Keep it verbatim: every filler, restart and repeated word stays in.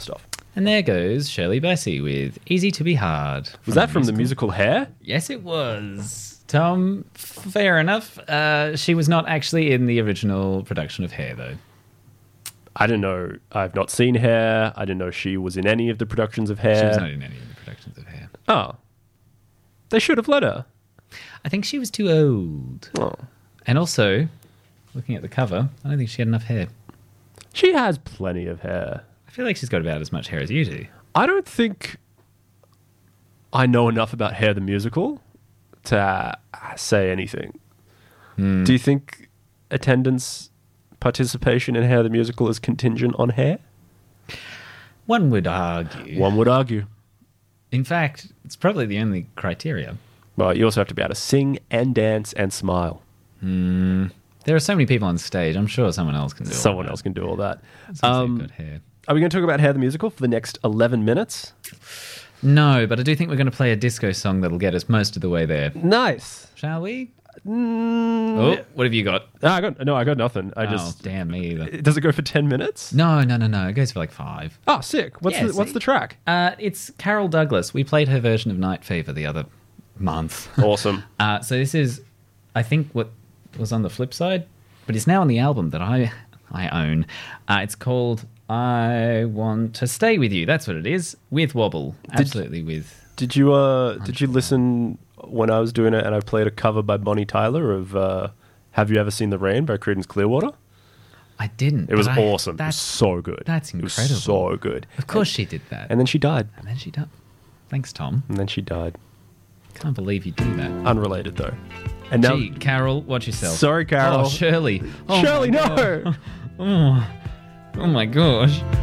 stuff. And there goes Shirley Bassey with Easy to Be Hard. Was that from the musical Hair? Yes, it was. Tom, fair enough. Uh, she was not actually in the original production of Hair, though. I didn't know. I've not seen Hair. I didn't know she was in any of the productions of Hair. She was not in any of the productions of Hair. Oh. They should have let her. I think she was too old. Oh. And also, looking at the cover, I don't think she had enough hair. She has plenty of hair. I feel like she's got about as much hair as you do. I don't think I know enough about Hair the musical to uh, say anything. Mm. Do you think attendance participation in Hair the musical is contingent on hair? One would argue. One would argue. In fact, it's probably the only criteria. Well, you also have to be able to sing and dance and smile. Mm. There are so many people on stage. I'm sure someone else can do it. Someone else can do all that. Um, good hair. Are we going to talk about Hair the musical for the next eleven minutes? No, but I do think we're going to play a disco song that'll get us most of the way there. Nice. Shall we? Mm, Oh, what have you got? No, I got no, I got nothing. I oh, just damn me either. Does it go for ten minutes? No, no, no, no. It goes for like five. Oh, sick. What's Yeah, the, what's see? the track? Uh, it's Carol Douglas. We played her version of Night Fever the other month. Awesome. uh, so this is, I think, what was on the flip side, but it's now on the album that I I own. Uh, it's called I Want to Stay With You. That's what it is. With Wobble. Absolutely did, with. Did you uh did you listen when I was doing it and I played a cover by Bonnie Tyler of uh, Have You Ever Seen the Rain by Creedence Clearwater? I didn't. It was but I- awesome. It was That's, so good. that's It was incredible. so good. Of course she did that. And then she died. And then she died. Thanks, Tom. And then she died. Can't believe you do that. Unrelated though. And now, Gee, Carol, watch yourself. sorry, Carol. Oh, Shirley. Oh, Shirley, my no. God. Oh, oh my gosh.